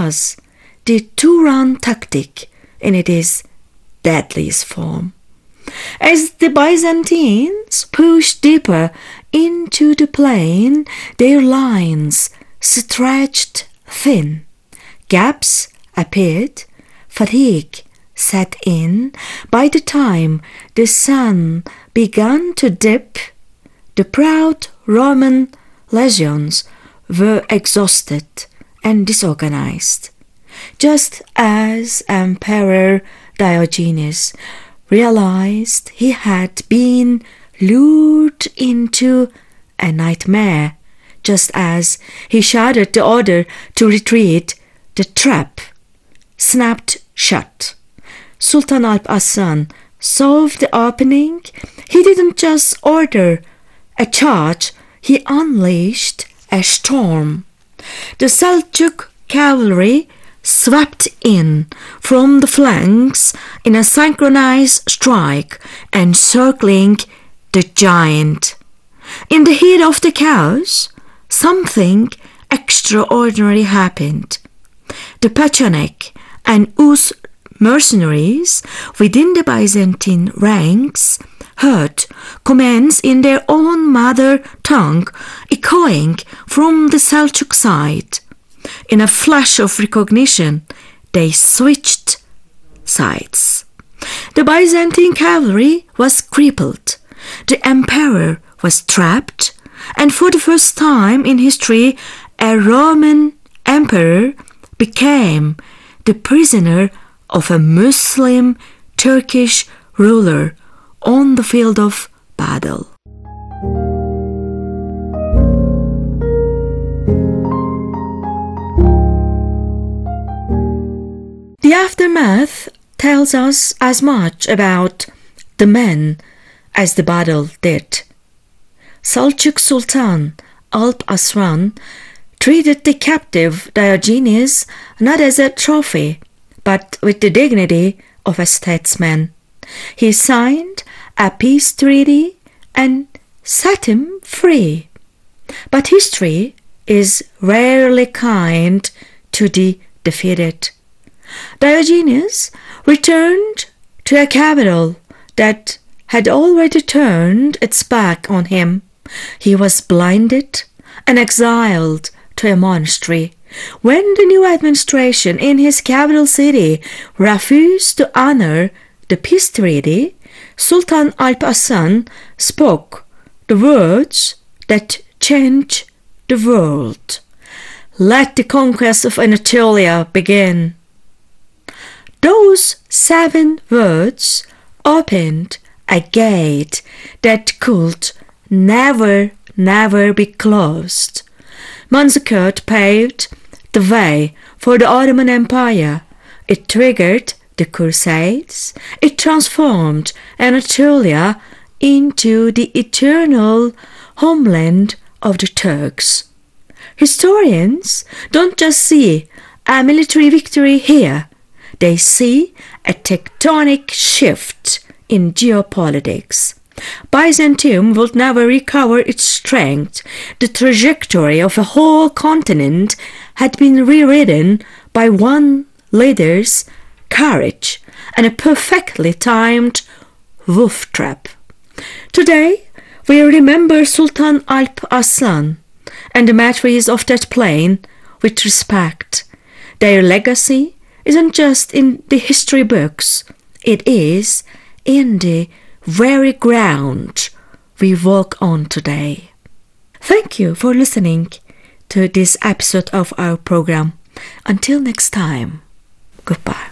was the two-run tactic in its deadliest form. As the Byzantines pushed deeper into the plain, their lines stretched thin. Gaps appeared, fatigue set in. By the time the sun began to dip, the proud Roman legions were exhausted and disorganized, just as Emperor Diogenes realized he had been lured into a nightmare. Just as he shouted the order to retreat, the trap snapped shut. Sultan Alp Arslan saw the opening. He didn't just order a charge, he unleashed a storm. The Seljuk cavalry swept in from the flanks in a synchronized strike, encircling the giant. In the heat of the chaos, something extraordinary happened. The Pechenek and Uz mercenaries within the Byzantine ranks heard commands in their own mother tongue echoing from the Seljuk side. In a flash of recognition, they switched sides. The Byzantine cavalry was crippled. The emperor was trapped, and for the first time in history, a Roman emperor became the prisoner of a Muslim Turkish ruler on the field of battle. The aftermath tells us as much about the men as the battle did. Seljuk Sultan Alp Arslan treated the captive Diogenes not as a trophy, but with the dignity of a statesman. He signed a peace treaty and set him free. But history is rarely kind to the defeated. Diogenes returned to a capital that had already turned its back on him. He was blinded and exiled to a monastery. When the new administration in his capital city refused to honor the peace treaty, Sultan Alp Arslan spoke the words that changed the world. Let the conquest of Anatolia begin. Those 7 words opened a gate that could never be closed. Manzikert paved the way for the Ottoman Empire. It triggered the Crusades. It transformed Anatolia into the eternal homeland of the Turks. Historians don't just see a military victory here. They see a tectonic shift in geopolitics. Byzantium would never recover its strength. The trajectory of a whole continent had been rewritten by one leader's courage and a perfectly timed wolf trap. Today, we remember Sultan Alp Arslan and the martyrs of that plain with respect. Their legacy isn't just in the history books, it is in the very ground we walk on today. Thank you for listening to this episode of our program. Until next time, goodbye.